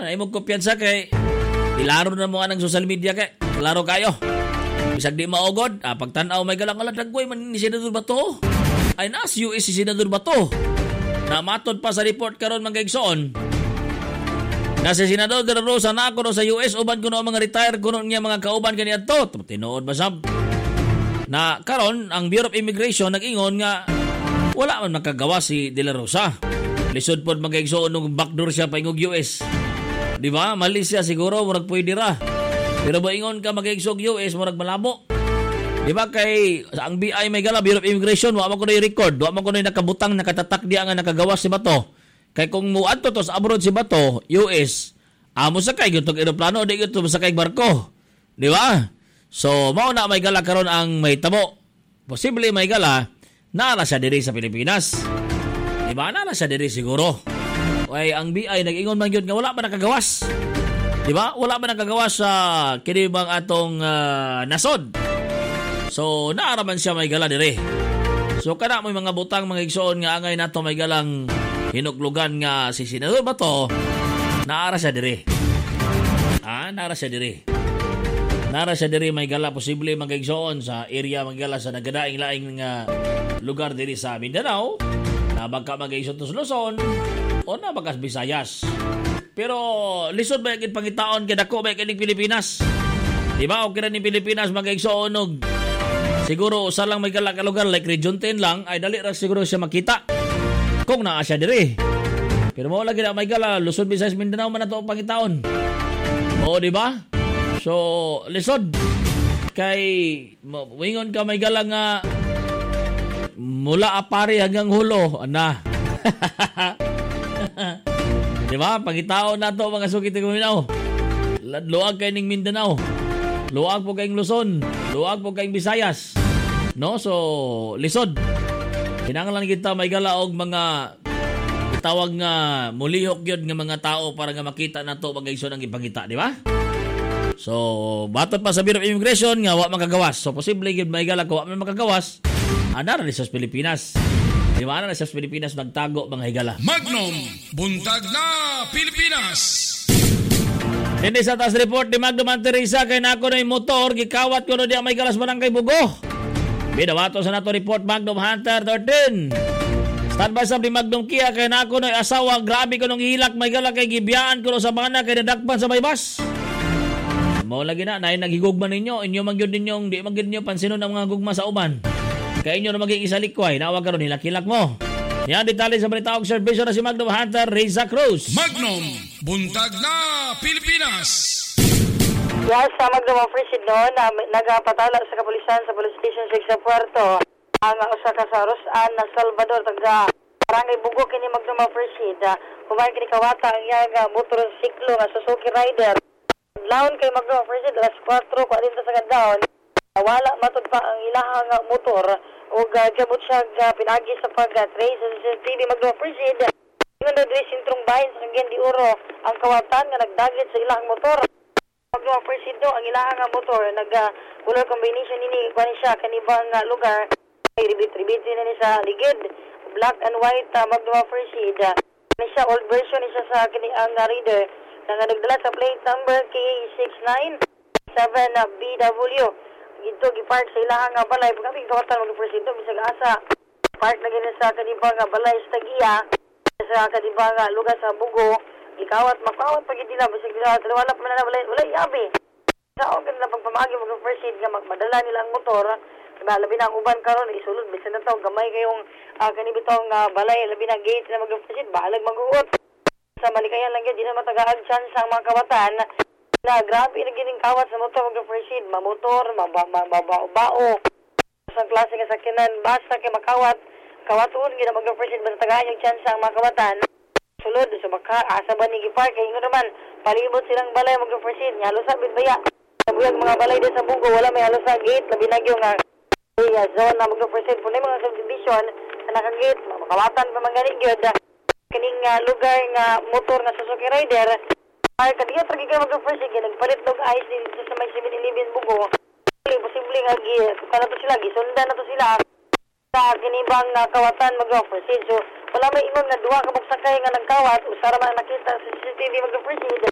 Ay mo kumpiyansa kay ilaro na mo anang social media kay. Klaro kayo. Bisag di maugod, pagtanaw may galang-galang dagway man ni Senador Bato. Ay nas US si Senador Bato. Na matod pa sa report karon mga igsoon. Na si Senador De La Rosa na ako sa US uban kuno mga retire kuno niya mga kauban kaniadto. Tinuod ba sab? Na karon ang Bureau of Immigration nag-ingon nga wala man makagawa si De La Rosa. Lisod pod mga igsoon nung backdoor siya paingog US. Di ba? Malaysia siguro murag pwede ra. Pero ba ingon ka mag-igsog US murag malabo. Di ba kay ang BI may gala Bureau of Immigration wa man ko na i-record, wa man ko na nakabutang nakatatak diya nga nakagawas si Bato. Kay kung muadto to sa abroad si Bato, US, amo sakay gyud eroplano di gyud sakay barko. Di ba? So mao na may gala karon ang may tabo. Posible may gala na siya diri sa Pilipinas. Di ba na siya diri siguro. Ay ang BI nag-ingon man gyud nga wala pa nakagawas. Di ba? Wala pa nakagawas sa kinibang atong nasod. So naaraman siya may gala diri. So kana mo mga butang mga igsoon nga angay nato may galang hinuklugan nga si Senador Bato, naara siya diri. Naara siya diri. Naara siya diri may gala posible mga igsoon sa area mga gala sa nagadaing-laing nga lugar diri sa Mindanao. Na baka mag-igsoon to sa Luzon o na bagas Visayas. Pero lisod ba yung pangitaon kaya dako ba yung Pilipinas? Di ba? Okay na ni Pilipinas mag-igsoon og siguro usa lang may gala ka lugar like Region 10 lang ay dali ra siguro siya makita kung naa siya diri. Pero mo lagi na may gala Luzon, Visayas, Mindanao man nato pangitaon. Oo, di ba? So lisod kay wingon ka may gala nga mula Apari hanggang Hulo, ana. Di ba? Pangitaon na to mga sukit ng Mindanao. Luag kay ning Mindanao. Luag po kayong Luzon. Luag po kayong Visayas. No? So, lisod. Kinahanglan kita may gala og mga itawag nga mulihok yun nga mga tao para nga makita na to pag-igsoon ang ipangita. Di ba? So, batot pa sa Bureau of Immigration nga wa makagawas. So, posible yun may gala ko wa man makagawas. Ana na sa Pilipinas. Di ba na sa Pilipinas nagtago mga higala. Magnum, buntag na Pilipinas. Hindi sa taas report ni Magnum Teresa kay nako na yung motor gikawat ko no di may galas barangay Bugo. Bidawato sa nato report Magnum Hunter 13. Stand by sa ni Magnum Kia kay nako na asawa grabe ko nung hilak may gala kay gibiyaan ko sa bana kay nadakpan sa baybas. Mao lagi na nay naghigugma ninyo inyo magyud ninyong di magyud niyo pansinon ang mga gugma sa uban. Kaya inyo na maging isa likway, nawag ka ron, hilak-hilak mo. Yan, detalye sa balita og serbisyo na si Magnum Hunter, Reza Cruz. Magnum, buntag na Pilipinas. Yes, sa Magnum Officer noon, nagpatala sa kapulisan sa Police Station 6 sa Puerto. Ang usa ka sa Rosan na Salvador, taga Barangay Bugo, kini Magnum Officer. Kumain kini kawata ang iyang motorsiklo nga Suzuki Rider. Laon kay Magnum Officer, alas 4, kung alin sa gandahon. Wala matod pa ang ilahang motor o gabot siya pinagi sa pag-trace sa CCTV Magnum Officer. Ingon na diri sintrong bahin sa Cagayan de Oro ang kawatan nga nagdagit sa ilahang motor. Magnum Officer do ang ilahang motor nag-color combination nini kuan siya kanibang lugar ay ribit-ribit na ni sa ligid black and white Magnum Officer. Ni siya old version ni siya sa kini ang reader nga nagdala sa plate number K697BW. Ito gipark sa ilahang balay pagkabing kawatan Magnum Officer bisag asa park na gini sa kanibang balay sa Tagiya sa kanibang lugar sa Bugo ikawat makawat pag hindi na bisag wala pa na balay yabi sa og na pagpamagi Magnum Officer nga magmadala nila ang motor labi na ang uban karon isulod bisan na taw gamay kayong kanibitong balay labi na gate na Magnum Officer balag maguot sa malikayan lang gyud di na matagaag chance ang mga kawatan na grabe na gining kawat sa motor Magnum Officer mamotor mabao sa klase nga sakyanan basta kay makawat kawatuon gid Magnum Officer basta tagaan yung chance ang mga kawatan sulod sa baka asa ba ni gipark kay ingon naman palibot silang balay Magnum Officer nya halos bit baya sabuyag mga balay din sa Bugo wala may halos sa gate labi na gyud nga zone na Magnum Officer punay mga subdivision na naka-gate makawatan pa man gani gyud kining lugar nga motor nga Suzuki Rider. Ay, kadiya tragi kayo Magnum Officer, nagpalit ng ice din sa may 7-Eleven Bugo. Posible nga, na to sila, gisundan na to sila sa kinibang kawatan Magnum Officer. So, wala may ingon nga duwa kabuk sakay nga nagkawat, usara man nakita sa CCTV Magnum Officer.